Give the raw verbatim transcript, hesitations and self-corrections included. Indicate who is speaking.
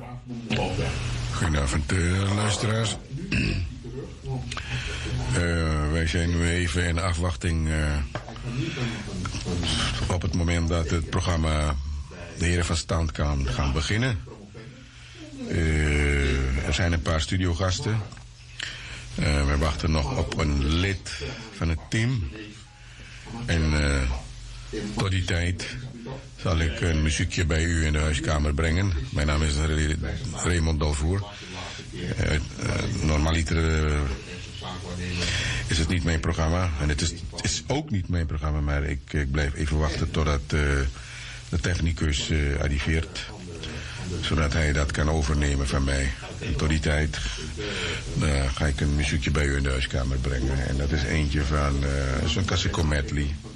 Speaker 1: Goedenavond, uh, luisteraars. Uh, wij zijn nu even in afwachting uh, op het moment dat het programma De Heren van Stand kan gaan beginnen. Uh, er zijn een paar studiogasten. Uh, we wachten nog op een lid van het team. En uh, tot die tijd zal ik een muziekje bij u in de huiskamer brengen. Mijn naam is Raymond Dalvoer. Uh, uh, normaliter uh, is het niet mijn programma. En het is, het is ook niet mijn programma, maar ik, ik blijf even wachten totdat uh, de technicus uh, arriveert. Zodat hij dat kan overnemen van mij. En tot die tijd uh, ga ik een muziekje bij u in de huiskamer brengen. En dat is eentje van uh, zo'n Cassico medley.